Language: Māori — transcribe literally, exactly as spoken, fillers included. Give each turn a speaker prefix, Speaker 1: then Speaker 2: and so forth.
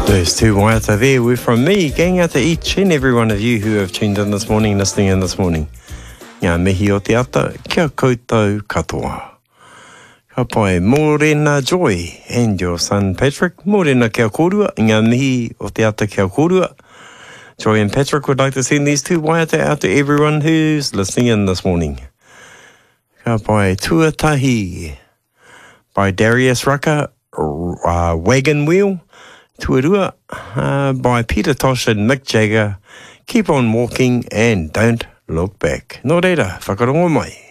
Speaker 1: Those two waiata there were from me, going out to each and every one of you who have tuned in this morning, listening in this morning. Ngā mihi o te ata, kia koutou katoa. Ka pai Morena Joy and your son Patrick. Morena kia kōrua, ngā mihi o te ata kia kōrua. Joy and Patrick would like to send these two waiata out to everyone who's listening in this morning. Ka pai Tuatahi by Darius Rucker, uh, Wagon Wheel. Tuarua uh, by Peter Tosh and Mick Jagger. Keep on walking and don't look back. Nō reira, whakarongo mai.